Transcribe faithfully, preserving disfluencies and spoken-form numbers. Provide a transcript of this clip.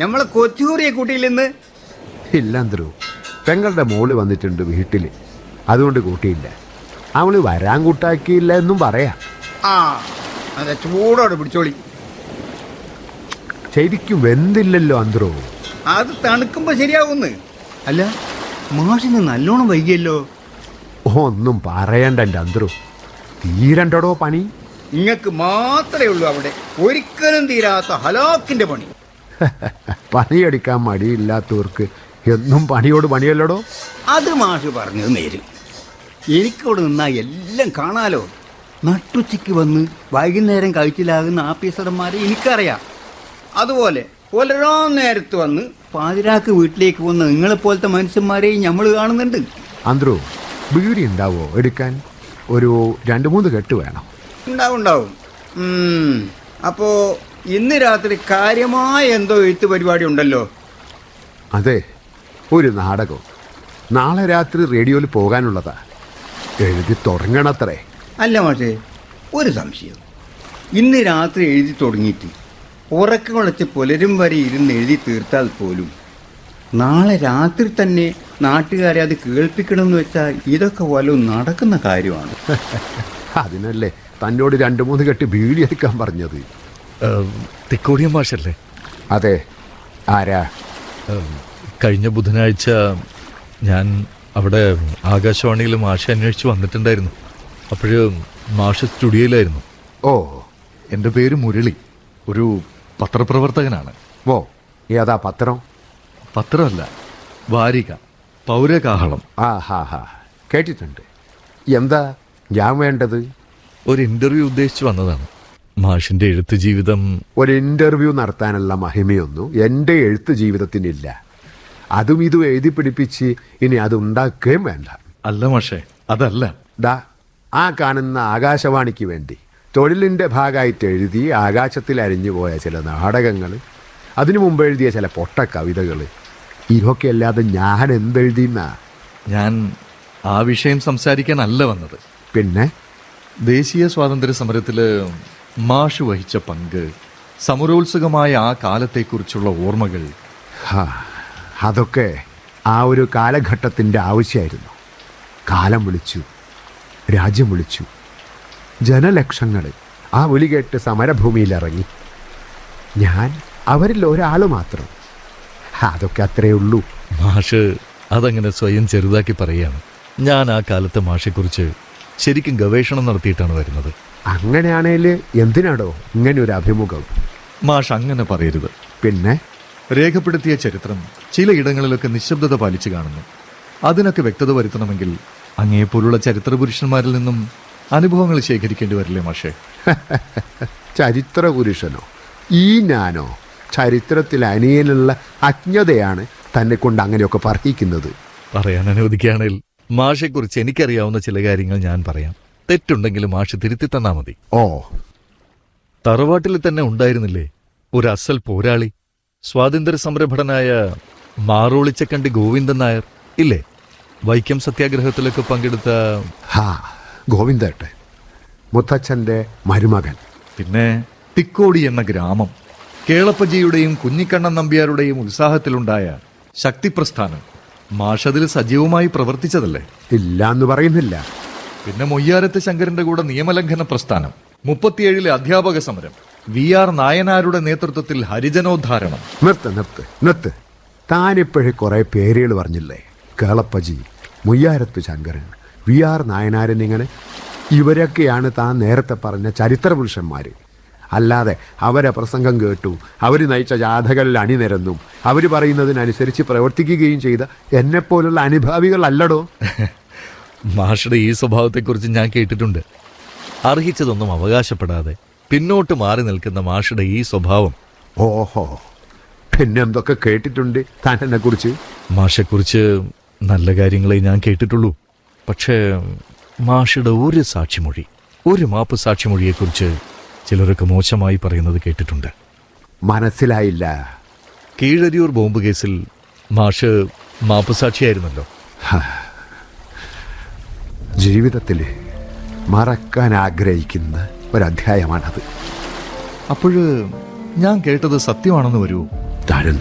നമ്മളെ കൊച്ചുകൂറിയെ കൂട്ടിയില്ലെന്ന്? ഇല്ലന്ത്രു, പെങ്ങളുടെ മോള് വന്നിട്ടുണ്ട് വീട്ടിൽ, അതുകൊണ്ട് കൂട്ടിയില്ല. അവള് വരാൻ കൂട്ടാക്കിയില്ല എന്നും പറയാം. ആ അതെ, ചൂടോടെ പിടിച്ചോളി. ശരിക്കും വെന്തില്ലല്ലോ അന്ത്രോ. അത് തണുക്കുമ്പോ ശരിയാവുന്ന്. അല്ല, മാഷിന് നല്ലോണം വൈകിയല്ലോ. ഒന്നും പറയണ്ട എൻ്റെ അന്ത്രു, തീരണ്ടടോ പണി. ഇങ്ങക്ക് മാത്രമേ ഉള്ളൂ അവിടെ ഒരിക്കലും തീരാത്ത ഹലാക്കിന്റെ പണി. പണിയെടുക്കാൻ മടിയില്ലാത്തവർക്ക് എന്നും പണിയോട് പണിയല്ലടോ. അത് മാഷ് പറഞ്ഞത് നേര്. എനിക്കവിടെ നിന്നാ എല്ലാം കാണാലോ. നട്ടുച്ചയ്ക്ക് വന്ന് വൈകുന്നേരം കഴിച്ചിലാകുന്ന ആഫീസർമാരെ എനിക്കറിയാം. അതുപോലെ പുലരാ നേരത്ത് വന്ന് പാതിരാക്ക് വീട്ടിലേക്ക് വന്ന് നിങ്ങളെപ്പോലത്തെ മനുഷ്യന്മാരെയും നമ്മൾ കാണുന്നുണ്ട്. അന്ത്രു, ബീഡി ഉണ്ടാവോ എടുക്കാൻ? ഒരു രണ്ട് മൂന്ന് കെട്ട് വേണം. ഉണ്ടാവും ഉണ്ടാവും. അപ്പോ ഇന്ന് രാത്രി കാര്യമായ എന്തോ എഴുത്ത് പരിപാടി ഉണ്ടല്ലോ. അതെ, ഒരു നാടകം നാളെ രാത്രി റേഡിയോയിൽ പോകാനുള്ളതാ. എഴുതി തുടങ്ങണത്രേ. അല്ല മാഷേ, ഒരു സംശയം. ഇന്ന് രാത്രി എഴുതി തുടങ്ങിയിട്ട് ഉറക്കം കുളച്ച് പുലരും വരെ ഇരുന്ന് എഴുതി തീർത്താൽ പോലും നാളെ രാത്രി തന്നെ നാട്ടുകാരെ അത് കേൾപ്പിക്കണമെന്ന് വെച്ചാൽ ഇതൊക്കെ വല്ലതും നടക്കുന്ന കാര്യമാണ്. അതിനല്ലേ തന്നോട് രണ്ട് മൂന്ന് കെട്ട് ബീഡി എടുക്കാൻ പറഞ്ഞത്. തിക്കോടിയൻ മാഷല്ലേ? അതെ. ആരാ? കഴിഞ്ഞ ബുധനാഴ്ച ഞാൻ അവിടെ ആകാശവാണിയിൽ മാഷ അന്വേഷിച്ച് വന്നിട്ടുണ്ടായിരുന്നു. അപ്പോഴും മാഷ സ്റ്റുഡിയോയിലായിരുന്നു. ഓ, എൻ്റെ പേര് മുരളി, ഒരു പത്രപ്രവർത്തകനാണ്. ഓ, ഏതാ പത്രം? പത്രമല്ല, വാരിക, പൗരകാഹളം. ആ ഹാ ഹാ, കേട്ടിട്ടുണ്ട്. എന്താ ഞാൻ വേണ്ടത്? ഒരു ഇൻ്റർവ്യൂ ഉദ്ദേശിച്ച് വന്നതാണ്. മാഷിൻ്റെ എഴുത്ത് ജീവിതം. ഒരു ഇൻ്റർവ്യൂ നടത്താനുള്ള മഹിമയൊന്നും എൻ്റെ എഴുത്ത് ജീവിതത്തിനില്ല. അതും ഇതും എഴുതി പിടിപ്പിച്ച് ഇനി അത് ഉണ്ടാക്കുകയും വേണ്ട. അല്ല മാഷേ, അതല്ല. ദാ ആ കാണുന്ന ആകാശവാണിക്ക് വേണ്ടി തൊഴിലിൻ്റെ ഭാഗമായിട്ട് എഴുതി ആകാശത്തിൽ അരിഞ്ഞുപോയ ചില നാടകങ്ങൾ, അതിനു മുമ്പ് എഴുതിയ ചില പൊട്ട കവിതകൾ, ഇതൊക്കെ അല്ലാതെ ഞാൻ എന്തെഴുതിയെന്നാ? ഞാൻ ആ വിഷയം സംസാരിക്കാനല്ല വന്നത്. പിന്നെ ദേശീയ സ്വാതന്ത്ര്യ സമരത്തിൽ മാഷ് വഹിച്ച പങ്ക്, സമരോത്സുകമായ ആ കാലത്തെക്കുറിച്ചുള്ള ഓർമ്മകൾ. അതൊക്കെ ആ ഒരു കാലഘട്ടത്തിൻ്റെ ആവശ്യമായിരുന്നു. കാലം വിളിച്ചു, രാജ്യം വിളിച്ചു, ജനലക്ഷങ്ങൾ ആ വിളി കേട്ട് സമരഭൂമിയിലിറങ്ങി. ഞാൻ അവരിൽ ഒരാൾ മാത്രം. അതൊക്കെ അത്രയേ ഉള്ളൂ. മാഷ് അതങ്ങനെ സ്വയം ചെറുതാക്കി പറയുകയാണ്. ഞാൻ ആ കാലത്തെ മാഷെക്കുറിച്ച് ശരിക്കും ഗവേഷണം നടത്തിയിട്ടാണ് വരുന്നത്. അങ്ങനെയാണേൽ എന്തിനാടോ ഇങ്ങനെ ഒരു അഭിമുഖം? മാഷ് അങ്ങനെ പറയരുത്. പിന്നെ രേഖപ്പെടുത്തിയ ചരിത്രം ചിലയിടങ്ങളിലൊക്കെ നിശബ്ദത പാലിച്ചു കാണുന്നു. അതിനൊക്കെ വ്യക്തത വരുത്തണമെങ്കിൽ അങ്ങേപ്പോലുള്ള ചരിത്ര പുരുഷന്മാരിൽ നിന്നും അനുഭവങ്ങൾ ശേഖരിക്കേണ്ടി വരില്ലേ മാഷേ? ചരിത്ര പുരുഷനോ? ഈ ഞാനോ? ചരിത്രത്തിൽ അനിയനുള്ള അജ്ഞതയാണ് തന്നെ കൊണ്ട് അങ്ങനെയൊക്കെ പറയിക്കുന്നത്. പറയാൻ അനുവദിക്കുകയാണെങ്കിൽ മാഷെക്കുറിച്ച് എനിക്കറിയാവുന്ന ചില കാര്യങ്ങൾ ഞാൻ പറയാം. തെറ്റുണ്ടെങ്കിൽ മാഷ് തിരുത്തി തന്നാ മതി. ഓ, തറവാട്ടിൽ തന്നെ ഉണ്ടായിരുന്നില്ലേ ഒരു അസൽ പോരാളി, സ്വാതന്ത്ര്യ സമരഭടനായ മാറോളിച്ചക്കണ്ടി ഗോവിന്ദൻ നായർ ഇല്ലേ? വൈക്കം സത്യാഗ്രഹത്തിലൊക്കെ പങ്കെടുത്ത. ഹാ, ഗോവിന്ദേട്ടൻ, മുത്തച്ഛൻ്റെ മരുമകൻ. പിന്നെ തിക്കോടി എന്ന ഗ്രാമം, കേളപ്പജിയുടെയും കുഞ്ഞിക്കണ്ണൻ നമ്പ്യാരുടെയും ഉത്സാഹത്തിലുണ്ടായ ശക്തിപ്രസ്ഥാനം. മാഷതിൽ സജീവമായി പ്രവർത്തിച്ചതല്ലേ? ഇല്ല എന്ന് പറയുന്നില്ല. പിന്നെ മൊയ്യാരത്ത് ശങ്കരന്റെ കൂടെ നിയമലംഘന പ്രസ്ഥാനം, മുപ്പത്തിയേഴിലെ അധ്യാപക സമരം, വി ആർ നായനാരുടെ നേതൃത്വത്തിൽ ഹരിജനോദ്ധാരണം. നിർത്ത് നിർത്ത് നിർത്ത് താനിപ്പോഴേ കുറേ പേരുകൾ പറഞ്ഞില്ലേ? കേളപ്പജി, മുയ്യാരത്ത് ശങ്കരൻ, വി ആർ നായനാരൻ, ഇങ്ങനെ ഇവരൊക്കെയാണ് താൻ നേരത്തെ പറഞ്ഞ ചരിത്ര പുരുഷന്മാർ. അല്ലാതെ അവരെ പ്രസംഗം കേട്ടു, അവർ നയിച്ച ജാഥകളിൽ അണിനിരന്നും അവർ പറയുന്നതിനനുസരിച്ച് പ്രവർത്തിക്കുകയും ചെയ്ത എന്നെപ്പോലുള്ള അനുഭാവികളല്ലടോ. മാഷയുടെ ഈ സ്വഭാവത്തെക്കുറിച്ച് ഞാൻ കേട്ടിട്ടുണ്ട്. അർഹിച്ചതൊന്നും അവകാശപ്പെടാതെ പിന്നോട്ട് മാറി നിൽക്കുന്ന മാഷയുടെ ഈ സ്വഭാവം. ഓഹോ, പിന്നെന്തൊക്കെ കേട്ടിട്ടുണ്ട് താൻ എന്നെ കുറിച്ച്? മാഷെക്കുറിച്ച് നല്ല കാര്യങ്ങളെ ഞാൻ കേട്ടിട്ടുള്ളൂ. പക്ഷേ മാഷയുടെ ഒരു സാക്ഷിമൊഴി, ഒരു മാപ്പ് സാക്ഷിമൊഴിയെക്കുറിച്ച് ചിലരൊക്കെ മോശമായി പറയുന്നത് കേട്ടിട്ടുണ്ട്. മനസ്സിലായില്ല. കീഴരിയൂർ ബോംബ് കേസിൽ മാഷ് മാപ്പ് സാക്ഷിയായിരുന്നല്ലോ. ജീവിതത്തിൽ മറക്കാൻ ആഗ്രഹിക്കുന്ന ഒരധ്യായമാണത്. അപ്പോൾ ഞാൻ കേട്ടത് സത്യമാണെന്ന് വരൂ? താൻ